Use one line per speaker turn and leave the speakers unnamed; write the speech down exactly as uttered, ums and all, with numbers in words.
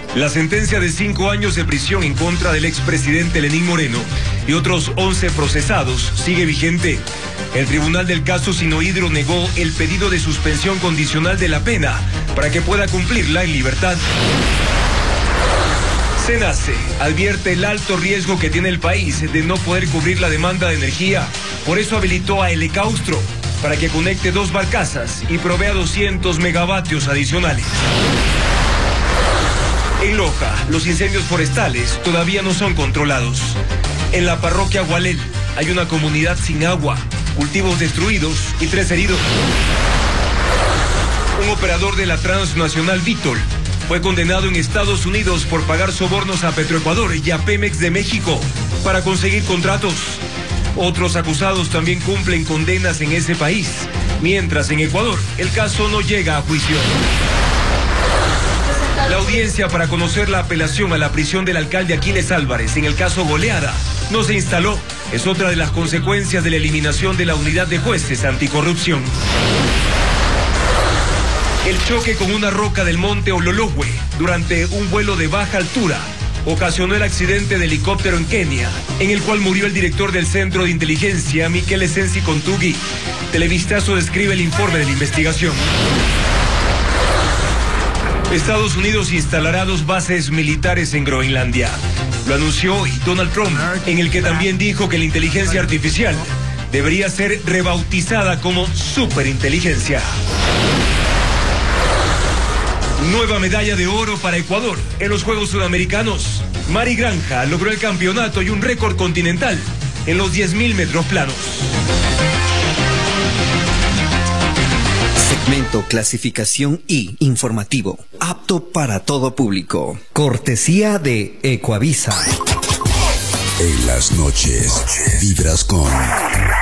La sentencia de cinco años de prisión en contra del expresidente Lenín Moreno y otros once procesados sigue vigente. El tribunal del caso Sinohidro negó el pedido de suspensión condicional de la pena para que pueda cumplirla en libertad. SENACE advierte el alto riesgo que tiene el país de no poder cubrir la demanda de energía. Por eso habilitó a Helicaustro para que conecte dos barcazas y provea doscientos megavatios adicionales. En Loja, los incendios forestales todavía no son controlados. En la parroquia Gualel hay una comunidad sin agua, cultivos destruidos y tres heridos. Un operador de la transnacional Vitol fue condenado en Estados Unidos por pagar sobornos a Petroecuador y a Pemex de México para conseguir contratos. Otros acusados también cumplen condenas en ese país, mientras en Ecuador el caso no llega a juicio. La audiencia para conocer la apelación a la prisión del alcalde Aquiles Álvarez en el caso Goleada no se instaló. Es otra de las consecuencias de la eliminación de la unidad de jueces anticorrupción. El choque con una roca del monte Olologwe durante un vuelo de baja altura ocasionó el accidente de helicóptero en Kenia, en el cual murió el director del Centro de Inteligencia, Miquel Esensi Contugi. Televistazo describe el informe de la investigación. Estados Unidos instalará dos bases militares en Groenlandia. Lo anunció hoy Donald Trump, en el que también dijo que la inteligencia artificial debería ser rebautizada como superinteligencia. Nueva medalla de oro para Ecuador en los Juegos Sudamericanos. Mari Granja logró el campeonato y un récord continental en los diez mil metros planos.
Segmento Clasificación I Informativo, apto para todo público. Cortesía de Ecuavisa.
En las noches, vibras con